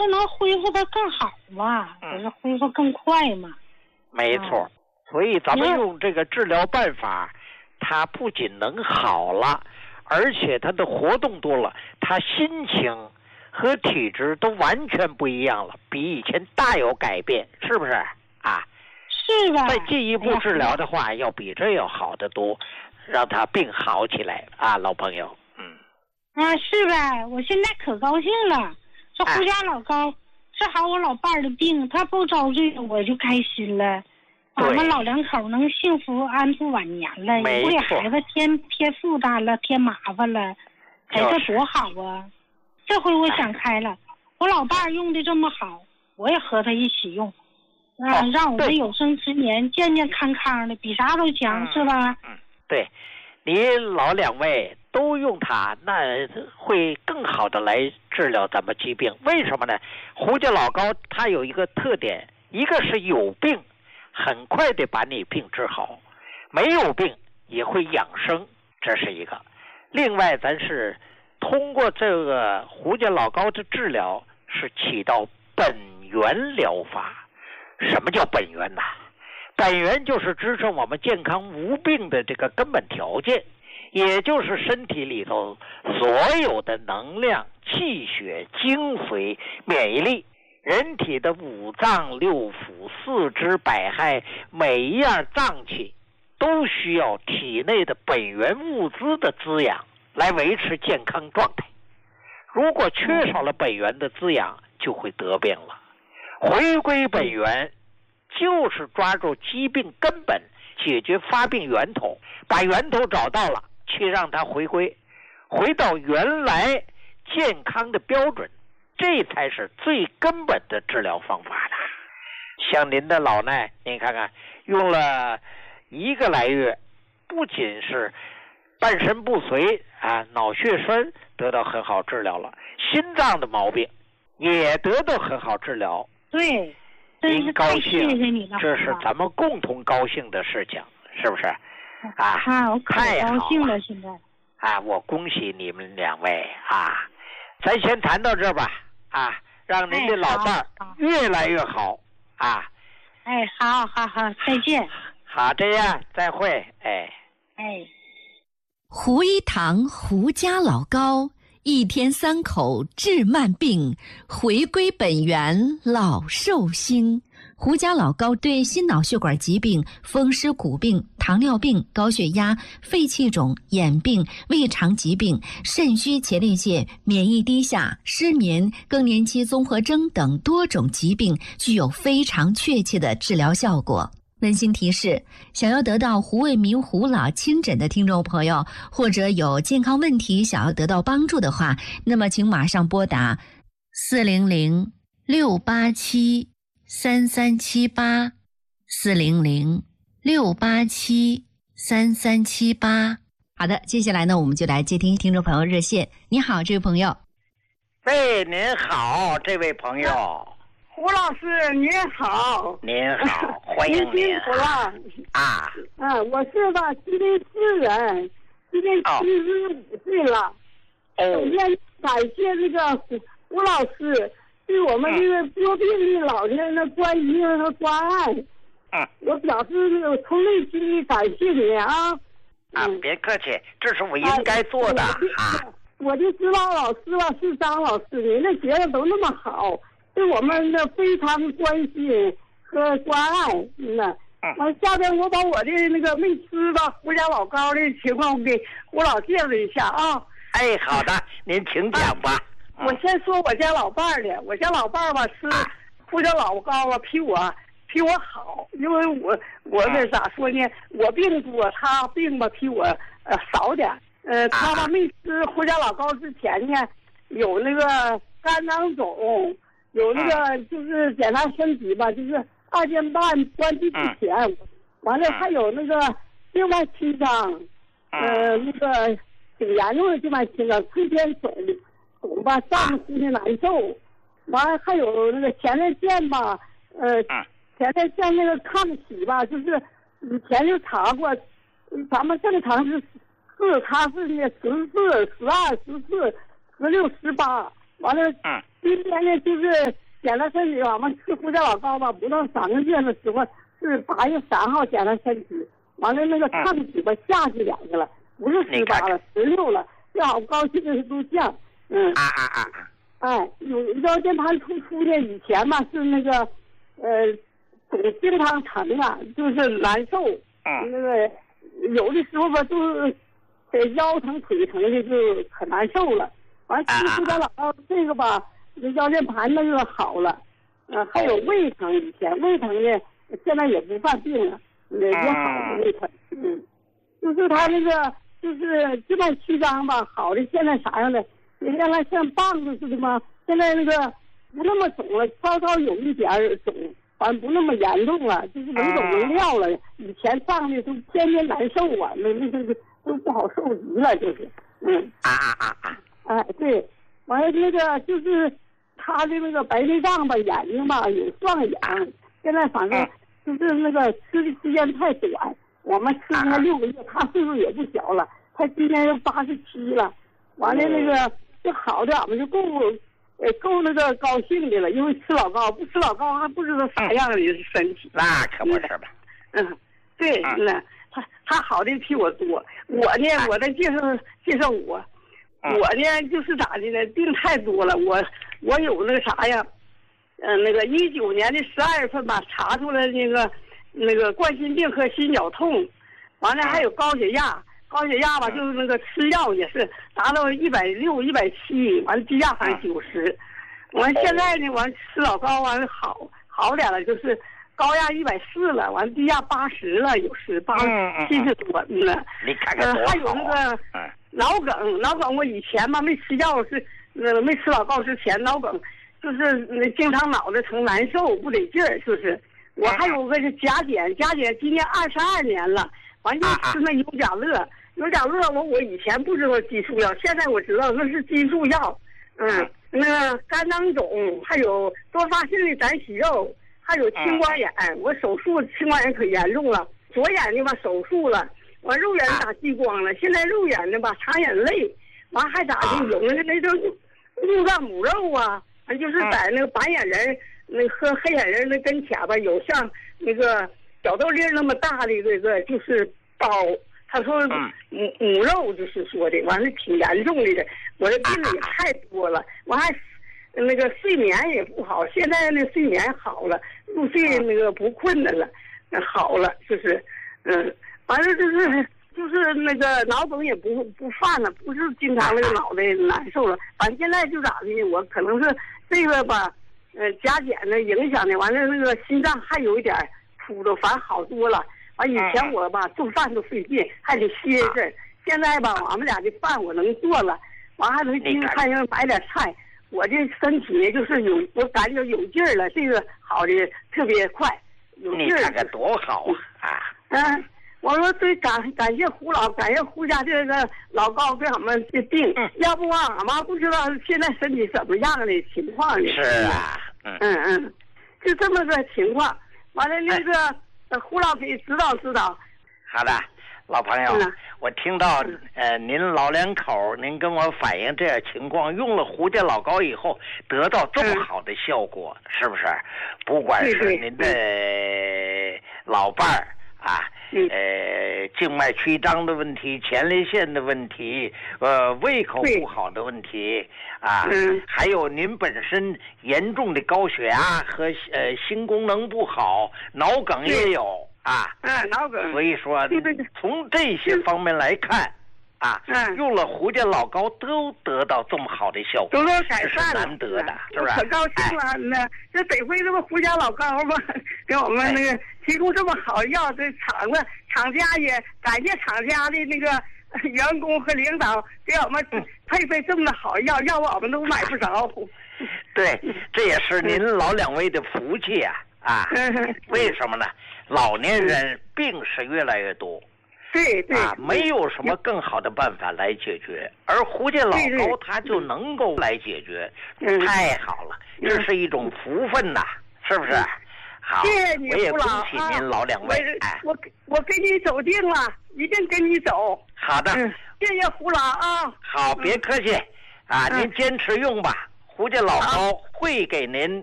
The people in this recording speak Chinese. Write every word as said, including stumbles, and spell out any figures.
不能恢复的更好嘛，不是恢复更快嘛？ 没错，啊、所以咱们用这个治疗办法，他不仅能好了，而且他的活动多了，他心情和体质都完全不一样了，比以前大有改变，是不是啊？ 是的。 再进一步治疗的话，要比这要好得多，让他病好起来啊，老朋友。嗯。 啊，是呗，我现在可高兴了。这胡家老高治好我老伴儿的病，他不遭罪，我就开心了。俺们老两口能幸福安度晚年了，也不给孩子添添负担了，添麻烦了，哎，这多好啊！这回我想开了，我老伴儿用的这么好，我也和他一起用，啊，哦、让我们有生之年健健康康的，比啥都强，嗯、是吧？ 嗯，对，你老两位都用它，那会更好的来治疗咱们疾病。为什么呢？胡家老高它有一个特点，一个是有病，很快的把你病治好；没有病也会养生，这是一个。另外，咱是通过这个胡家老高的治疗，是起到本源疗法。什么叫本源呢？本源就是支撑我们健康无病的这个根本条件。也就是身体里头所有的能量、气血、精髓、免疫力，人体的五脏六腑、四肢百骸，每一样脏器都需要体内的本源物资的滋养来维持健康状态。如果缺少了本源的滋养，就会得病了。回归本源，就是抓住疾病根本，解决发病源头，把源头找到了，去让它回归，回到原来健康的标准，这才是最根本的治疗方法的。像您的老奶，您看看，用了一个来月，不仅是半身不遂啊，脑血栓得到很好治疗了，心脏的毛病也得到很好治疗。 对， 您高兴， 谢谢你了， 这是咱们共同高兴的事情，是不是？啊， 啊，我可高兴了，现在。 啊，我恭喜你们两位啊！咱先谈到这吧，啊，让您的老伴儿越来越好啊！ 哎，好好好，再见。 好，这样，再会，哎。 哎。 胡一堂胡家老高，一天三口治慢病，回归本源老寿星。胡家老高对心脑血管疾病、风湿骨病、糖尿病、高血压、肺气肿、眼病、胃肠疾病、肾虚前列腺、免疫低下、失眠、更年期综合征等多种疾病具有非常确切的治疗效果。温馨提示：想要得到胡卫民胡老亲诊的听众朋友，或者有健康问题想要得到帮助的话，那么请马上拨打四零零六八七三三七八四零零六八七三三七八。好的，接下来呢，我们就来接听听众朋友热线。你好，这位朋友。 喂，您好，这位朋友。 胡老师您好。 您好，欢迎您。 辛苦了啊。 嗯，我是吧，吉林市人，今年七十五岁了。 哦。 首先感谢这个胡胡老师对我们这个多病的老人的关心和关爱。 嗯。 我表示从内心的感谢你啊。 啊，别客气，这是我应该做的啊。 我就知道老师吧是张老师，您的学生都那么好。对我们的非常关心和关爱，嗯呐。完，下边我把我的那个没吃吧胡家老高的情况给胡老介绍一下啊。 哎，好的，您请讲吧。 啊、我先说我家老伴儿的，我家老伴儿吧是胡家老高啊，比我比我好，因为我我这咋说呢？我病多，他病吧比我呃少点。呃，他吧没吃胡家老高之前呢，有那个肝囊肿。有那个就是检查身体吧，就是二尖瓣关闭之前，完了还有那个静脉曲张，呃，那个挺严重的静脉曲张，推天肿，肿吧站着呼吸难受，完了还有那个前列腺吧，呃，前列腺那个抗体吧，就是以前就查过，咱们正常是四，他是那十四、十二、十四、十六、十八。完了， 今天呢就是检查身体，我们吃胡椒老膏吧，不到三个月的时候是八月三号检查身体，完了那个抗体吧下去两个了，不是十八了，十六了，这好高兴的都降。嗯啊啊啊！ 哎，有腰间盘突出呢，以前嘛是那个呃总经常疼啊，就是难受。嗯。那个有的时候吧，就是腰疼腿疼的就可难受了。完吃胡椒老膏这个吧，这腰间盘那个好了。嗯、呃，还有胃疼，以前胃疼呢，现在也不犯病了，也也好了胃疼。嗯。就是他那个就是静脉曲张吧，好的现在啥样的？原来像棒子似的吗？现在那个不那么肿了，稍稍有一点肿，反正不那么严重了，就是能走能撂了。以前胀的都天天难受啊，那那个都不好受极了，就是，嗯。 啊啊啊啊！ 哎，对，完了那个就是他的那个白内障吧，眼睛吧有双眼，现在反正就是那个吃的时间太短，我们吃他六个月，他岁数也不小了，他今年八十七了，完了那个。就好的，我们就够，呃，够那个高兴的了。因为吃老膏，不吃老膏还不知道啥样的身体。 那可不是吧？ 嗯，对，那他他好的比我多。我呢，我再介绍介绍我，我呢就是咋的呢？病太多了。我我有那个啥呀？嗯、呃，那个一九年的十二月份吧，查出来那个那个冠心病和心绞痛，完了还有高血压。高血压吧，就是那个吃药也是达到一百六、一百七，完了低压还九十，完现在呢，完吃老膏完了好好点了，就是高压一百四了，完低压八十了，有时八七十多呢。 你看看多好啊！还有那个脑梗，脑梗我以前嘛没吃药是，呃没吃老膏之前脑梗就是经常脑袋疼难受不得劲儿，就是。我还有个是甲减，甲减今年二十二年了，完就吃那尤甲乐。尤甲乐我我以前不知道激素药，现在我知道那是激素药。嗯，那个肝囊肿，还有多发性的胆息肉，还有青光眼。我手术青光眼可严重了，左眼睛吧手术了，完肉眼打激光了，现在肉眼睛吧长眼泪，完还咋的有那个那种入脏母肉啊，完就是在那个白眼人那和黑眼人那跟前吧有像那个小豆粒那么大的这个就是包。他说母母肉就是说的，完了挺严重的，我这病也太多了，我还那个睡眠也不好，现在那睡眠好了，入睡那个不困难了，好了就是，嗯，完了就是就是那个脑梗也不不犯了，不是经常那个脑袋难受了，反正现在就咋的，我可能是这个吧，呃，甲减的影响的，完了那个心脏还有一点突突，反正好多了。完以前我吧做饭都费劲，还得歇一阵。现在吧，我们俩的饭我能做了，完还能进餐厅买点菜。我这身体呢，就是有我感觉有劲儿了，这个好的特别快，有劲儿。 你看看多好啊！ 嗯，我说对，感感谢胡老，感谢胡家这个老高给俺们的病，嗯、要不啊，俺妈不知道现在身体怎么样的情况呢？ 是啊， 嗯嗯嗯，就这么个情况。完了那个。哎胡老给指导指导。 好的，老朋友，嗯、我听到呃您老两口您跟我反映这样情况，用了胡椒老膏以后得到这么好的效果，嗯、是不是？不管是您的老伴儿啊， 嗯、 呃静脉曲张的问题、前列腺的问题、呃胃口不好的问题啊， 嗯、 还有您本身严重的高血压和呃心功能不好，脑梗也有啊。 嗯，脑梗。 所以说，从这些方面来看，啊， 嗯、 用了胡椒老膏都得到这么好的效果， 都都改善了， 这是难得的，是不是？ 很高兴了，那这得亏这个胡椒老膏吧，给我们那个提供这么好药，这厂子厂家也感谢厂家的那个员工和领导给我们配备这么好药，要不我们都买不着。 对，这也是您老两位的福气啊！啊，为什么呢？老年人病是越来越多。 对对啊，没有什么更好的办法来解决，而胡椒老膏它就能够来解决， 嗯、 太好了， 嗯、 这是一种福分呐，是不是？好， 谢谢你， 我也恭喜啊、 您老两位。 哎、我我跟你走定了，一定跟你走。 好的， 嗯、谢谢胡老啊。 好，别客气、嗯、啊，您坚持用吧。 胡家老高会给您